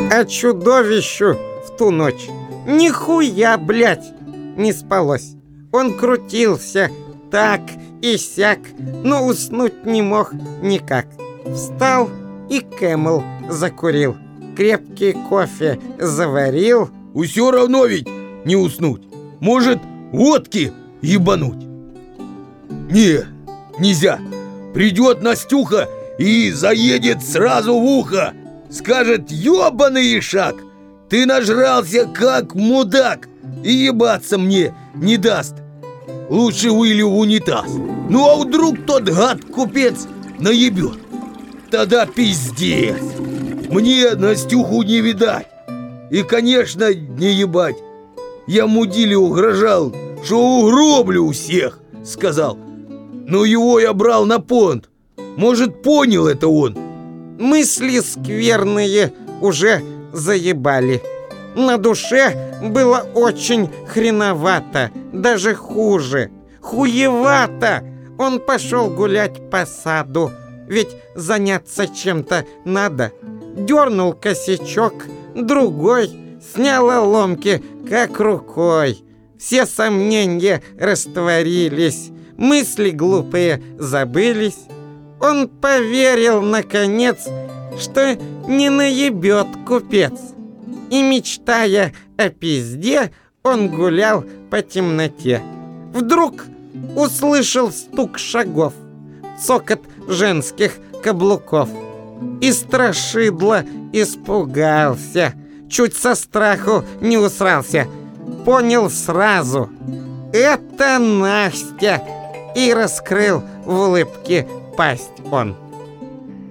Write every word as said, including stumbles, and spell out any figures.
А чудовищу в ту ночь нихуя, блядь, не спалось. Он крутился так и сяк, но уснуть не мог никак. Встал и Кэмэл закурил, крепкий кофе заварил. Все равно ведь не уснуть. Может, водки ебануть? Не, нельзя. Придет Настюха и заедет сразу в ухо. Скажет: ебаный ишак, ты нажрался как мудак и ебаться мне не даст. Лучше вылью в унитаз. Ну а вдруг тот гад-купец наебет? Тогда пиздец. Мне Настюху не видать. И, конечно, не ебать. Я мудиле угрожал, что угроблю у всех, сказал. Но его я брал на понт. Может, понял это он. Мысли скверные уже заебали. На душе было очень хреновато, даже хуже. Хуевато. Он пошел гулять по саду, ведь заняться чем-то надо. Дернул косячок, другой, сняла ломки как рукой. Все сомнения растворились, мысли глупые забылись. Он поверил, наконец, что не наебет купец. И, мечтая о пизде, он гулял по темноте. Вдруг услышал стук шагов, цокот женских каблуков. И страшидло испугался, чуть со страху не усрался. Понял сразу — это Настя, и раскрыл в улыбке пасть он.